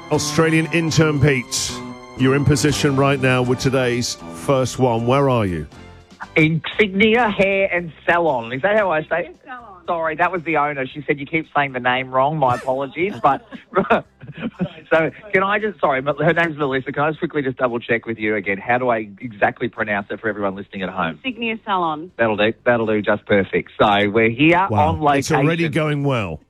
Australian intern Pete, you're in position right now with today's first one. Where are you? Insignia Hair and Salon. Is that how I say it? Sorry, that was the owner. She said you keep saying the name wrong. My apologies. But so can I just, sorry, but her name's Melissa. Can I just quickly just double check with you again? How do I exactly pronounce it for everyone listening at home? Insignia Salon. That'll do. That'll do just perfect. So we're here on location. It's already going well.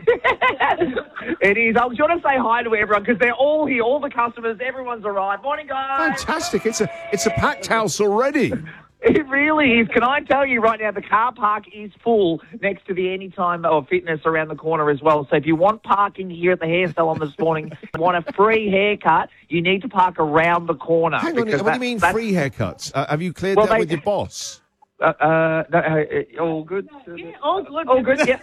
It is. I was going to say hi to everyone because they're all here. All the customers, everyone's arrived. Morning, guys. Fantastic. It's a packed house already. It really is. Can I tell you right now, the car park is full next to the Anytime Fitness around the corner as well. So if you want parking here at the hair salon this morning, want a free haircut, you need to park around the corner. Hang on, what do you mean free haircuts? Have you cleared that with your boss? No, all good? Yeah, all good. All good, yeah.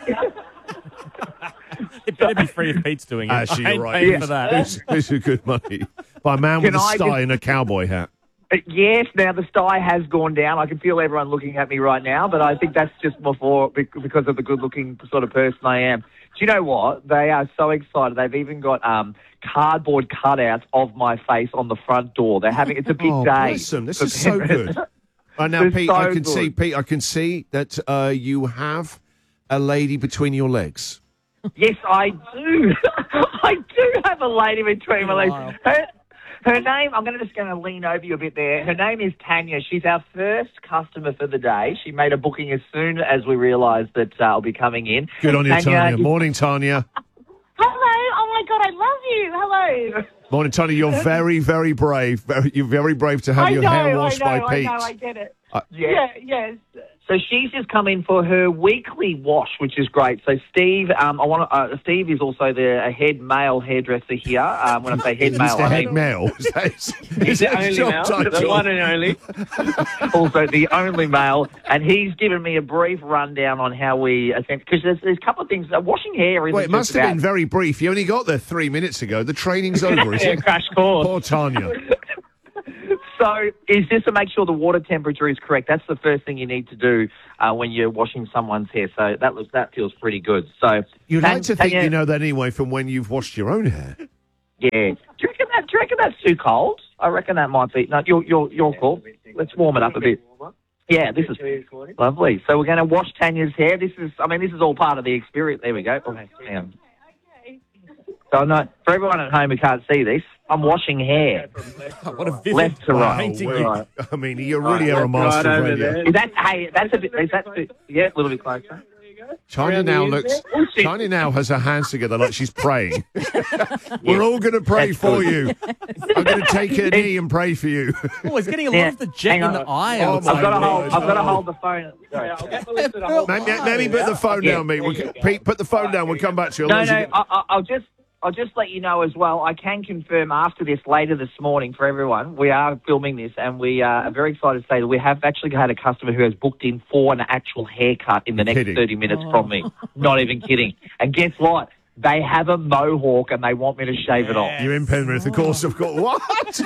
It better be free if Pete's doing it. Actually, you're right. Paying for that. This is good money. By a man with a sty and a cowboy hat. Yes, now the sty has gone down. I can feel everyone looking at me right now, but I think that's just because of the good-looking sort of person I am. Do you know what? They are so excited. They've even got cardboard cutouts of my face on the front door. They're having it's a big day. Bless them. This is so good. Now, Pete, so I can see that you have a lady between your legs. Yes, I do. I do have a lady between my legs. Her name, I'm just going to lean over you a bit there. Her name is Tanya. She's our first customer for the day. She made a booking as soon as we realised that I'll be coming in. Good on you, Tanya. Morning, Tanya. Hello. Oh, my God, I love you. Hello. Morning, Tanya. You're very, very brave. You're very brave to have your hair washed by Pete. I get it. Yes. So she's just come in for her weekly wash, which is great. So Steve, Steve is also a head male hairdresser here. When I say head male, I mean male. He's the only male, the one and only. Also the only male, and he's given me a brief rundown on how we because there's a couple of things. Washing hair is. Wait, it must have been very brief. You only got there 3 minutes ago. The training's over, isn't it? Crash course. Poor Tanya. So is just to make sure the water temperature is correct. That's the first thing you need to do when you're washing someone's hair. So that feels pretty good. So you'd like to think you know that anyway from when you've washed your own hair. Yeah. Do you reckon that's too cold? I reckon that might be. No, you're cool. Let's warm it up a bit. Yeah, this is lovely. So we're going to wash Tanya's hair. This is all part of the experience. There we go. Okay. So no, for everyone at home who can't see this, I'm washing hair. What a vivid left to right. painting. I mean, you really are a master of radio. That's a bit, a little bit closer. Tanya now has her hands together like she's praying. We're all going to pray for you. I'm going to take a knee and pray for you. Oh, he's getting a lot of the jet in the eye. I've got to hold the phone. Maybe put the phone down, mate. Pete, put the phone down. We'll come back to you. I'll just let you know as well, I can confirm after this, later this morning for everyone, we are filming this and we are very excited to say that we have actually had a customer who has booked in for an actual haircut in the next 30 minutes from me. Not even kidding. And guess what? They have a mohawk and they want me to shave it off. You're in Penrith, of course. What?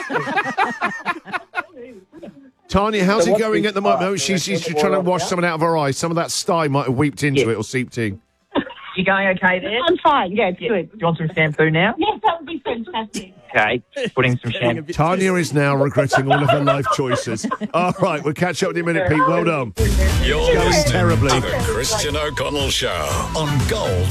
Tanya, how's it going at the moment? She's trying to wash something out of her eyes. Some of that sty might have weeped into it or seeped in. You going okay there? I'm fine. Yeah, it's good. Do you want some shampoo now? Yes, that would be fantastic. Okay, putting some shampoo. Tanya is now regretting all of her life choices. All right, we'll catch up in a minute, Pete. Well done. You're listening to the Christian O'Connell Show on Gold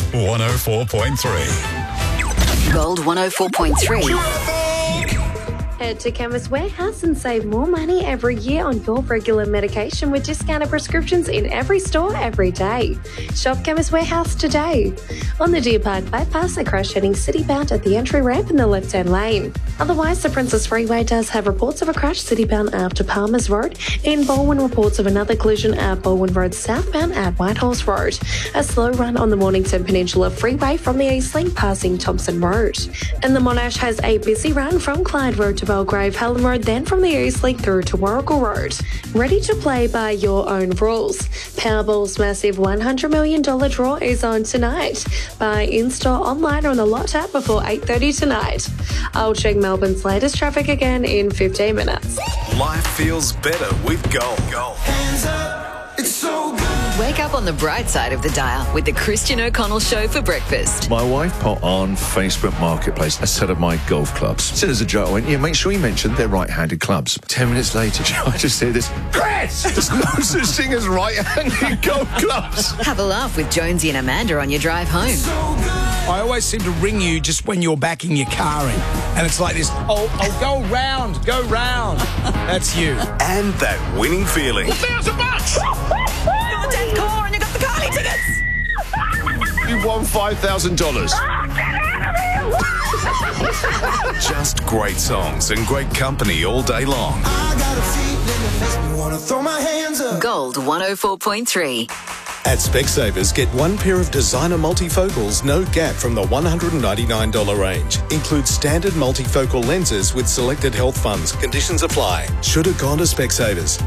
104.3. Gold 104.3. Head to Chemist Warehouse and save more money every year on your regular medication with discounted prescriptions in every store every day. Shop Chemist Warehouse today. On the Deer Park bypass, a crash heading citybound at the entry ramp in the left-hand lane. Otherwise, the Princess Freeway does have reports of a crash citybound after Palmers Road. In Baldwin, reports of another collision at Baldwin Road southbound at Whitehorse Road. A slow run on the Mornington Peninsula Freeway from the East Link passing Thompson Road. And the Monash has a busy run from Clyde Road to Belgrave Helen Road, then from the East Link through to Warrigal Road. Ready to play by your own rules. Powerball's massive $100 million draw is on tonight. Buy in-store, online, or on the Lot app before 8:30 tonight. I'll check Melbourne's latest traffic again in 15 minutes. Life feels better with Gold. Hands up, it's so good. Wake up on the bright side of the dial with the Christian O'Connell Show for breakfast. My wife put on Facebook Marketplace a set of my golf clubs. Said as a joke, I went, yeah, make sure you mention they're right-handed clubs. 10 minutes later, I just hear this, Chris! There's no such thing as right-handed golf clubs. Have a laugh with Jonesy and Amanda on your drive home. I always seem to ring you just when you're backing your car in. And it's like this, oh, go round. That's you. And that winning feeling. $1,000! Your dad's car and you got the Carly tickets! You won $5,000. Just great songs and great company all day long. I got a feeling that makes me want to throw my hands up. Gold 104.3. At Specsavers, get one pair of designer multifocals, no gap from the $199 range. Includes standard multifocal lenses with selected health funds. Conditions apply. Should have gone to Specsavers.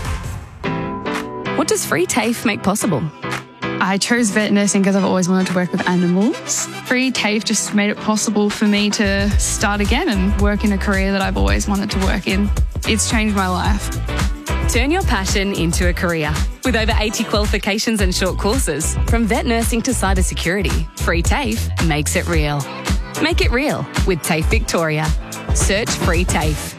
What does Free TAFE make possible? I chose vet nursing because I've always wanted to work with animals. Free TAFE just made it possible for me to start again and work in a career that I've always wanted to work in. It's changed my life. Turn your passion into a career. With over 80 qualifications and short courses, from vet nursing to cybersecurity, Free TAFE makes it real. Make it real with TAFE Victoria. Search Free TAFE.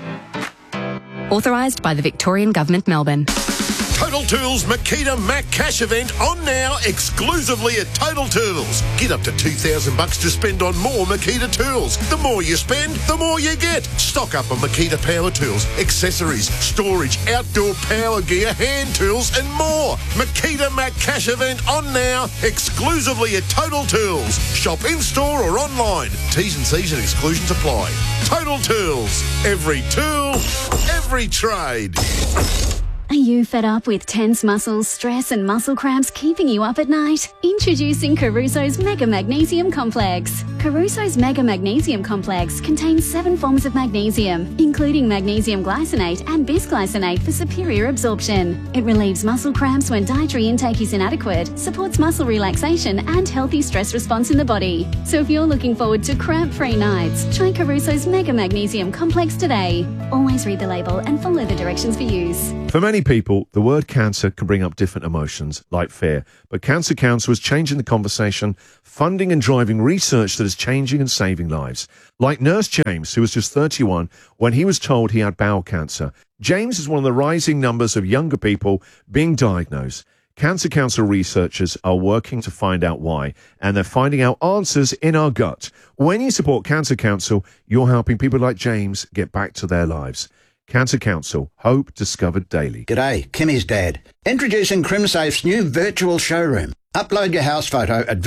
Authorised by the Victorian Government, Melbourne. Total Tools Makita Mac Cash event on now exclusively at Total Tools. Get up to $2,000 to spend on more Makita tools. The more you spend, the more you get. Stock up on Makita power tools, accessories, storage, outdoor power gear, hand tools and more. Makita Mac Cash event on now exclusively at Total Tools. Shop in-store or online. T's and C's and exclusions apply. Total Tools. Every tool, every trade. Are you fed up with tense muscles, stress and muscle cramps keeping you up at night? Introducing Caruso's Mega Magnesium Complex. Caruso's Mega Magnesium Complex contains 7 forms of magnesium, including magnesium glycinate and bisglycinate for superior absorption. It relieves muscle cramps when dietary intake is inadequate, supports muscle relaxation and healthy stress response in the body. So if you're looking forward to cramp-free nights, try Caruso's Mega Magnesium Complex today. Always read the label and follow the directions for use. For many people, the word cancer can bring up different emotions, like fear. But Cancer Council is changing the conversation, funding and driving research that is changing and saving lives. Like Nurse James, who was just 31 when he was told he had bowel cancer. James is one of the rising numbers of younger people being diagnosed. Cancer Council researchers are working to find out why, and they're finding out answers in our gut. When you support Cancer Council, you're helping people like James get back to their lives. Cancer Council, hope discovered daily. G'day, Kimmy's dad. Introducing CrimSafe's new virtual showroom. Upload your house photo at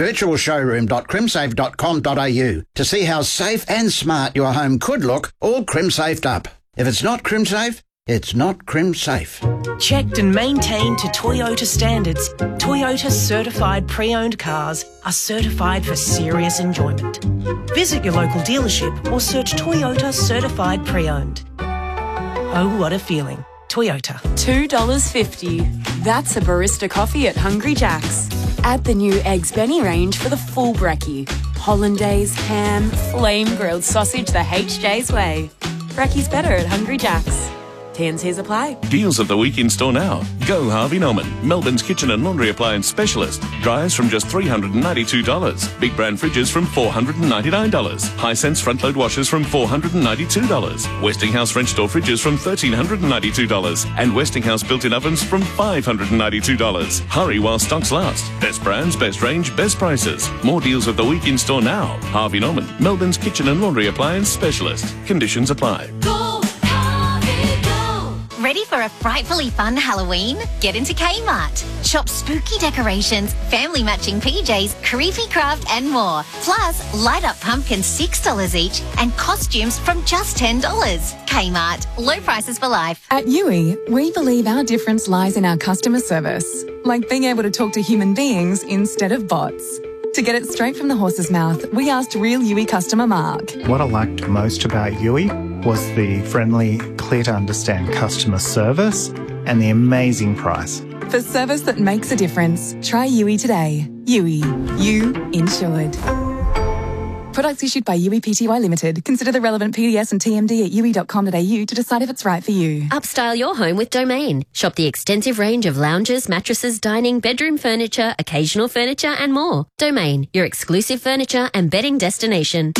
virtualshowroom.crimsafe.com.au to see how safe and smart your home could look, all CrimSafed up. If it's not CrimSafe, it's not CrimSafe. Checked and maintained to Toyota standards, Toyota certified pre-owned cars are certified for serious enjoyment. Visit your local dealership or search Toyota certified pre-owned. Oh, what a feeling. Toyota. $2.50. That's a barista coffee at Hungry Jack's. Add the new Eggs Benny range for the full brekkie. Hollandaise, ham, flame-grilled sausage the HJ's way. Brekkie's better at Hungry Jack's. T&Cs apply. Deals of the week in store now. Go Harvey Norman, Melbourne's kitchen and laundry appliance specialist. Dryers from just $392. Big brand fridges from $499. Hisense front load washers from $492. Westinghouse French door fridges from $1,392. And Westinghouse built-in ovens from $592. Hurry while stocks last. Best brands, best range, best prices. More deals of the week in store now. Harvey Norman, Melbourne's kitchen and laundry appliance specialist. Conditions apply. Ready for a frightfully fun Halloween? Get into Kmart. Shop spooky decorations, family matching PJs, creepy craft and more. Plus, light up pumpkins $6 each and costumes from just $10. Kmart. Low prices for life. At Yui, we believe our difference lies in our customer service, like being able to talk to human beings instead of bots. To get it straight from the horse's mouth, we asked real Yui customer Mark. What I liked most about Yui was the friendly, clear-to-understand customer service and the amazing price. For service that makes a difference, try Yui today. Yui, you insured. Products issued by UE Pty Limited. Consider the relevant PDS and TMD at UE.com.au to decide if it's right for you. Upstyle your home with Domain. Shop the extensive range of lounges, mattresses, dining, bedroom furniture, occasional furniture and more. Domain, your exclusive furniture and bedding destination.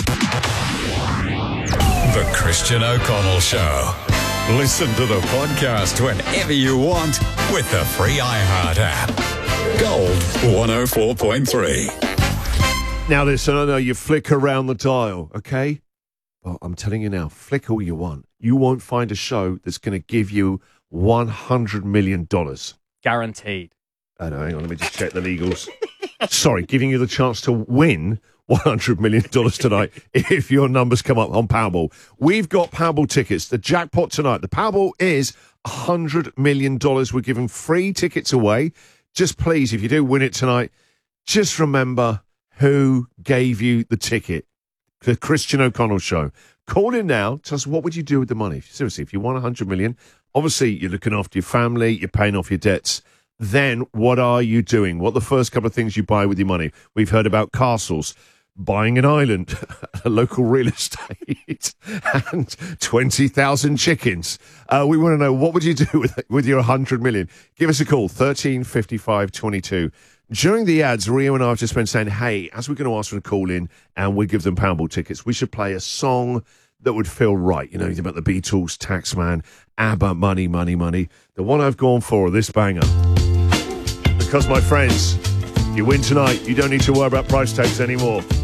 The Christian O'Connell Show. Listen to the podcast whenever you want with the free iHeart app. Gold 104.3. Now listen, I know you flick around the dial, okay? Well, I'm telling you now, flick all you want. You won't find a show that's going to give you $100 million. Guaranteed. Oh, no, hang on, let me just check the legals. Sorry, giving you the chance to win $100 million tonight if your numbers come up on Powerball. We've got Powerball tickets. The jackpot tonight. The Powerball is $100 million. We're giving free tickets away. Just please, if you do win it tonight, just remember who gave you the ticket. The Christian O'Connell Show. Call in now. Tell us, what would you do with the money? Seriously, if you won $100 million, obviously you're looking after your family, you're paying off your debts. Then what are you doing? What are the first couple of things you buy with your money? We've heard about castles, buying an island, a local real estate, and 20,000 chickens. We want to know, what would you do with your 100 million? Give us a call, 135522. During the ads, Rio and I have just been saying, hey, as we're going to ask them to call in and we give them Powerball tickets, we should play a song that would feel right. You know, you think about the Beatles, Taxman, ABBA, Money, Money, Money. The one I've gone for, this banger. Because, my friends, you win tonight, you don't need to worry about price tags anymore.